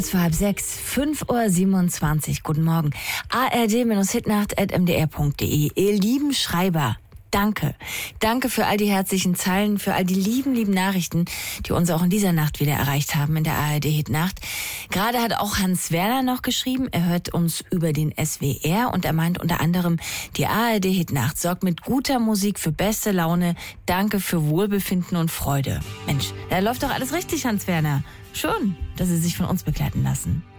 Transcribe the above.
Es war 5:06, 5:27 Uhr. Guten Morgen. ard-hitnacht@mdr.de. Ihr lieben Schreiber. Danke. Danke für all die herzlichen Zeilen, für all die lieben Nachrichten, die uns auch in dieser Nacht wieder erreicht haben in der ARD-Hitnacht. Gerade hat auch Hans Werner noch geschrieben, er hört uns über den SWR und er meint unter anderem, die ARD-Hitnacht sorgt mit guter Musik für beste Laune. Danke für Wohlbefinden und Freude. Mensch, da läuft doch alles richtig, Hans Werner. Schön, dass Sie sich von uns begleiten lassen.